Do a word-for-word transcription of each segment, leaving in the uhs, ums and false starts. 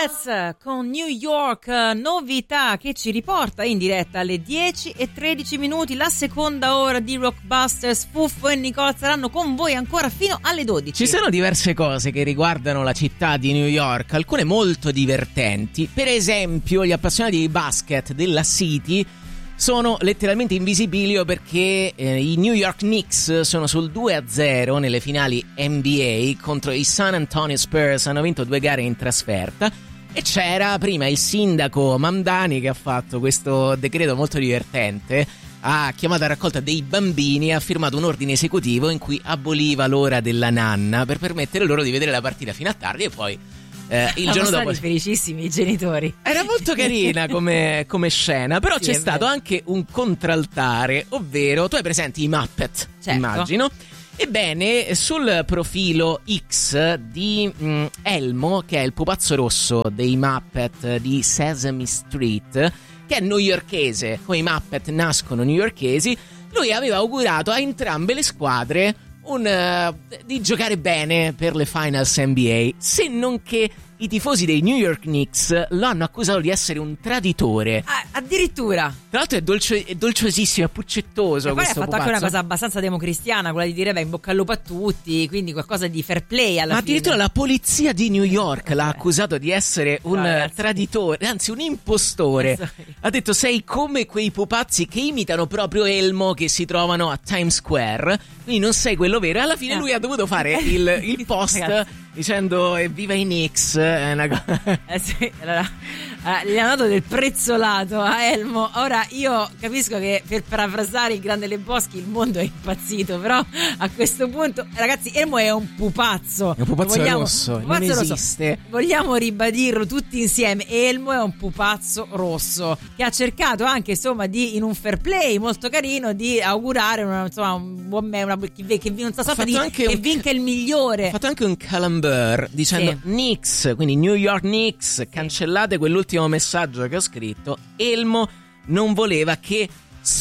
Let's con New York, novità che ci riporta in diretta alle dieci e tredici minuti, la seconda ora di Rockbusters. Fuffo e Nicole saranno con voi ancora fino alle dodici. Ci sono diverse cose che riguardano la città di New York, alcune molto divertenti. Per esempio, gli appassionati di basket della City sono letteralmente invisibili perché eh, i New York Knicks sono sul due a zero nelle finali N B A contro i San Antonio Spurs. Hanno vinto due gare in trasferta e c'era prima il sindaco Mamdani che ha fatto questo decreto molto divertente. Ha chiamato a raccolta dei bambini e ha firmato un ordine esecutivo in cui aboliva l'ora della nanna per permettere loro di vedere la partita fino a tardi e poi Eh, il giorno dopo felicissimi i genitori. Era molto carina come, come scena. Però sì, c'è stato vero. anche un contraltare, ovvero tu hai presenti i Muppet, certo. immagino. Ebbene, sul profilo X di mh, Elmo, che è il pupazzo rosso dei Muppet di Sesame Street, che è newyorkese, come i Muppet nascono newyorkesi, lui aveva augurato a entrambe le squadre Un, uh, di giocare bene per le finals N B A, se non che i tifosi dei New York Knicks lo hanno accusato di essere un traditore. Ah, addirittura. Tra l'altro è, dolce, è dolciosissimo, è puccettoso. E poi ha fatto pupazzo. anche una cosa abbastanza democristiana, quella di dire beh, in bocca al lupo a tutti, quindi qualcosa di fair play alla Ma fine. addirittura la polizia di New York l'ha accusato di essere un no, traditore, anzi un impostore. Ha detto sei come quei pupazzi che imitano proprio Elmo che si trovano a Times Square, quindi non sei quello vero. Alla fine no. lui ha dovuto fare il, il post dicendo evviva i Knicks. È una cosa. Eh sì, allora, allora, gli hanno dato del prezzolato a Elmo. Ora io capisco che, per parafrasare il grande Lebowski, il mondo è impazzito, però a questo punto ragazzi, Elmo è un pupazzo. È un pupazzo vogliamo, rosso, un pupazzo non rosso. esiste. Vogliamo ribadirlo tutti insieme, Elmo è un pupazzo rosso che ha cercato anche, insomma, di, in un fair play molto carino, di augurare una, insomma, un buon me, una, che, che non sta sorta di che un, vinca il migliore. Ha fatto anche un calamber dicendo sì. Knicks, quindi New York Knicks, sì. cancellate quell'ultimo messaggio che ho scritto. Elmo non voleva che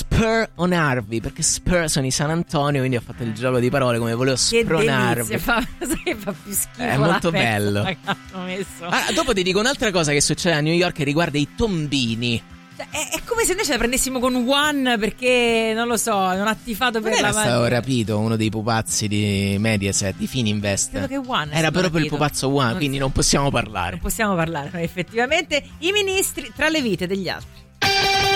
spronarvi, perché Spur sono i San Antonio, quindi ho fatto il gioco di parole come volevo spronarvi. Che fa, fa più schifo. È molto bello. Ah, dopo ti dico un'altra cosa che succede a New York che riguarda i tombini. È, è come se noi ce la prendessimo con One, perché non lo so, non ha tifato per non la era stato rapito uno dei pupazzi di Mediaset, di Fininvest. Credo che One era proprio rapito. il pupazzo One, non quindi so. non possiamo parlare. Non possiamo parlare, effettivamente. I ministri tra le vite degli altri.